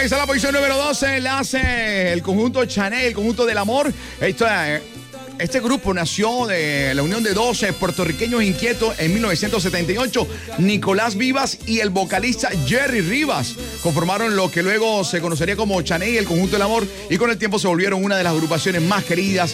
Ahí está la posición número 12, la hace el conjunto Chanel, el conjunto del amor. Este grupo nació de la unión de dos puertorriqueños inquietos en 1978. Nicolás Vivas y el vocalista Jerry Rivas conformaron lo que luego se conocería como Chanel y el conjunto del amor, y con el tiempo se volvieron una de las agrupaciones más queridas